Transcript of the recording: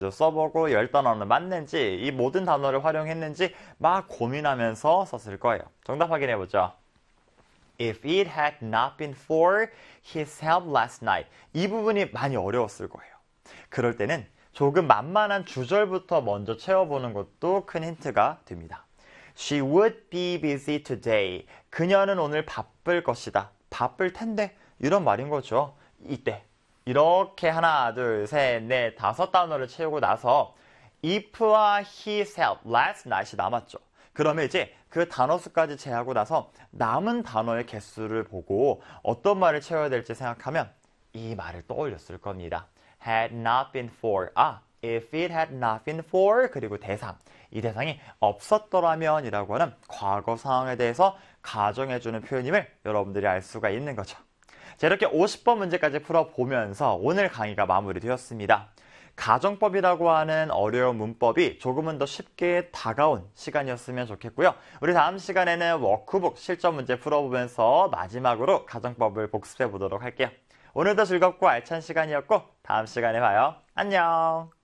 써보고 10단어는 맞는지 이 모든 단어를 활용했는지 막 고민하면서 썼을 거예요. 정답 확인해보죠. If it had not been for his help last night. 이 부분이 많이 어려웠을 거예요. 그럴 때는 조금 만만한 주절부터 먼저 채워보는 것도 큰 힌트가 됩니다. She would be busy today. 그녀는 오늘 바쁠 것이다. 바쁠 텐데 이런 말인 거죠. 이때 이렇게 하나, 둘, 셋, 넷, 5단어를 채우고 나서 if와 his help last night이 남았죠. 그러면 이제 그 단어 수까지 제하고 나서 남은 단어의 개수를 보고 어떤 말을 채워야 될지 생각하면 이 말을 떠올렸을 겁니다. had not been for. if it had not been for 그리고 대상. 이 대상이 없었더라면 이라고 하는 과거 상황에 대해서 가정해주는 표현임을 여러분들이 알 수가 있는 거죠. 자, 이렇게 50번 문제까지 풀어보면서 오늘 강의가 마무리되었습니다. 가정법이라고 하는 어려운 문법이 조금은 더 쉽게 다가온 시간이었으면 좋겠고요. 우리 다음 시간에는 워크북 실전 문제 풀어보면서 마지막으로 가정법을 복습해 보도록 할게요. 오늘도 즐겁고 알찬 시간이었고 다음 시간에 봐요. 안녕!